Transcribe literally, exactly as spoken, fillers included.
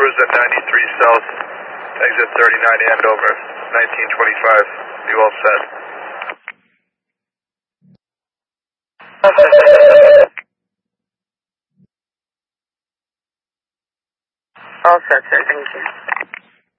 Cruise at ninety-three South, exit thirty-nine Andover, nineteen twenty-five. You all set? All set, sir. Thank you.